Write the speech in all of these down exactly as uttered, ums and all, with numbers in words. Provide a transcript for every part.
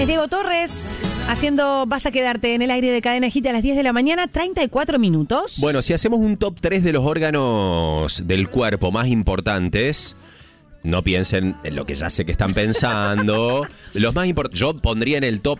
Es Diego Torres haciendo Vas a quedarte en el aire de Cadena Hit a las diez de la mañana, treinta y cuatro minutos. Bueno, si hacemos un top tres de los órganos del cuerpo más importantes, no piensen en lo que ya sé que están pensando. Los más importantes, yo pondría en el top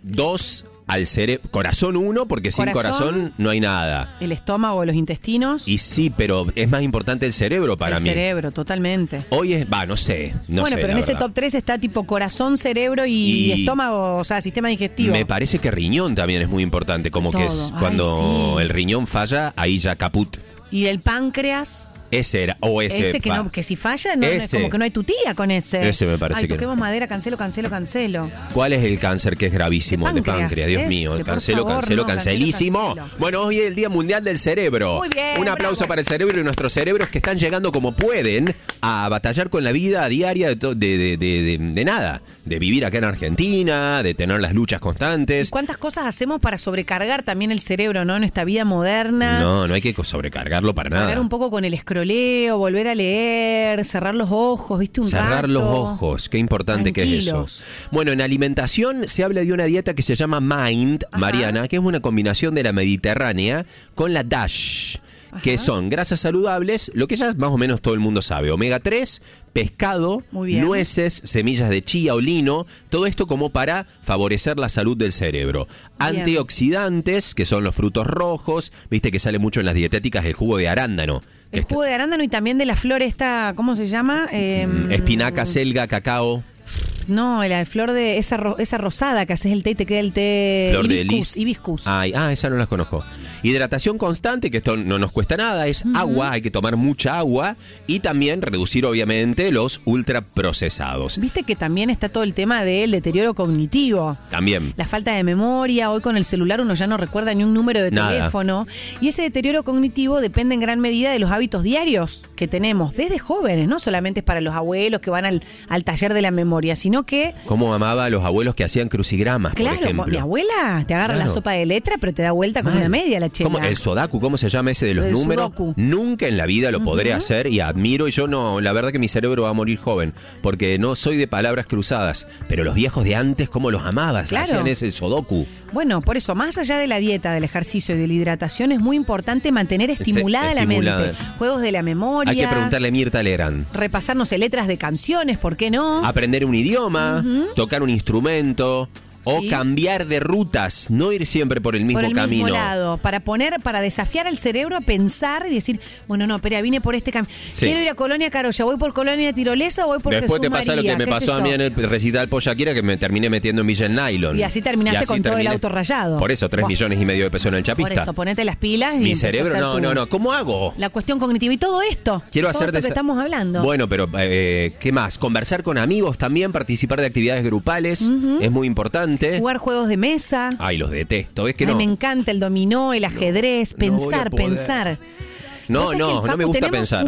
dos al cerebro. Corazón uno, porque sin Corazón, corazón no hay nada. El estómago, los intestinos. Y sí, pero es más importante el cerebro para el mí. El cerebro, totalmente. Hoy es, va, no sé, no bueno, sé, pero en ese verdad. top tres está tipo corazón, cerebro y, Y estómago, o sea, sistema digestivo. Me parece que riñón también es muy importante, como Todo. que es Ay, cuando sí. el riñón falla, ahí ya caput. Y el páncreas. Ese era, o ese. Ese que, no, que si falla, no, Ese. es como que no hay tutía con ese. Ese me parece Ay, que toquemos no. madera, cancelo, cancelo, cancelo. ¿Cuál es el cáncer que es gravísimo? De El de páncreas, páncreas, Dios ese, mío. por Cancelo, favor, cancelo, no, cancelísimo. cancelo, cancelo. Bueno, hoy es el Día Mundial del Cerebro. Muy bien, Un aplauso bravo. para el cerebro y nuestros cerebros que están llegando como pueden a batallar con la vida diaria de, to- de, de, de, de, de nada. De vivir acá en Argentina, de tener las luchas constantes. ¿Y cuántas cosas hacemos para sobrecargar también el cerebro, no? En esta vida moderna. No, no hay que sobrecargarlo para Parar nada. un poco con el escroleo, volver a leer, cerrar los ojos, ¿viste? Un Cerrar rato. los ojos, qué importante que es eso. Tranquilos. Bueno, en alimentación se habla de una dieta que se llama Mind, Ajá. Mariana, que es una combinación de la mediterránea con la DASH, que Ajá. son grasas saludables, lo que ya más o menos todo el mundo sabe, omega tres, pescado, Muy bien. nueces, semillas de chía o lino, todo esto como para favorecer la salud del cerebro. Bien. Antioxidantes, que son los frutos rojos, viste que sale mucho en las dietéticas el jugo de arándano. que El jugo de arándano y también de la flor esta, ¿cómo se llama? Eh, está- espinaca, selga, cacao. No, la flor de esa ro- esa rosada que haces el té y te queda el té Flor de hibiscus, lis. hibiscus. Ay, ah, esa no las conozco. Hidratación constante, que esto no nos cuesta nada, es agua, hay que tomar mucha agua y también reducir obviamente los ultraprocesados. Viste que también está todo el tema del deterioro cognitivo. También. La falta de memoria, hoy con el celular uno ya no recuerda ni un número de Nada. teléfono. Y ese deterioro cognitivo depende en gran medida de los hábitos diarios que tenemos desde jóvenes. No solamente es para los abuelos que van al, al taller de la memoria, sino que, Cómo amaba a los abuelos que hacían crucigramas, claro, por ejemplo. mi abuela te agarra Claro. la sopa de letra, pero te da vuelta con Mal. una media la chela. ¿Cómo? El Sudoku, ¿cómo se llama ese de los El números? Sudoku. Nunca en la vida lo podré hacer y admiro, y yo no, la verdad que mi cerebro va a morir joven, porque no soy de palabras cruzadas, pero los viejos de antes, ¿cómo los amabas? Claro. Hacían ese Sudoku. Bueno, por eso, más allá de la dieta, del ejercicio y de la hidratación, es muy importante mantener estimulada la estimulada. mente. Juegos de la memoria. Hay que preguntarle a Mirta Legrand. Repasar, no sé, letras de canciones, ¿por qué no? Aprender un idioma, tocar un instrumento o Sí. cambiar de rutas, no ir siempre por el mismo por el camino. mismo lado, para poner, para desafiar al cerebro a pensar y decir, bueno, no, espera, vine por este camino. Sí. Quiero ir a Colonia Carolla, ¿voy por Colonia Tirolesa o voy por Después Jesús te pasa lo María? que me ¿Qué pasó sé a mí yo? en el recital Pollaquira, que me terminé metiendo en Villa en Nylon. Y así terminaste con todo el auto rayado. Por eso, tres Buah. millones y medio de pesos en el Por chapista. eso, ponete las pilas y Mi empezá a cerebro, hacer no, tu- no, no. ¿Cómo hago? La cuestión cognitiva y todo esto. Quiero todo hacer esto de que esa- estamos hablando. Bueno, pero eh, ¿qué más? Conversar con amigos también, participar de actividades grupales, es muy importante. Jugar juegos de mesa. Ay, los detesto, es que Ay, no. me encanta el dominó, el ajedrez, no voy a pensar, poder. pensar. No, Vos sabés que no, el no me Facu gusta tenemos pensar.